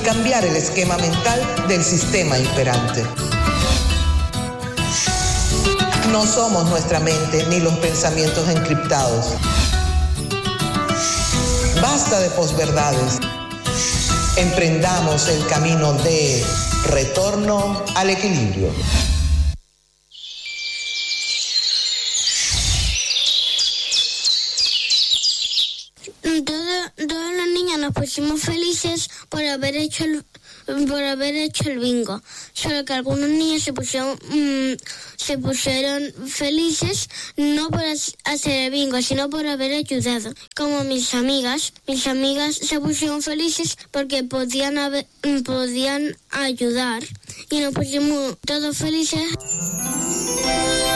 cambiar el esquema mental del sistema imperante. No somos nuestra mente ni los pensamientos encriptados. Basta de posverdades. Emprendamos el camino de retorno al equilibrio. Todas las niñas nos pusimos felices por haber hecho el bingo. Solo que algunos niños se pusieron felices no por hacer el bingo, sino por haber ayudado. Como mis amigas se pusieron felices porque podían ayudar y nos pusimos todos felices.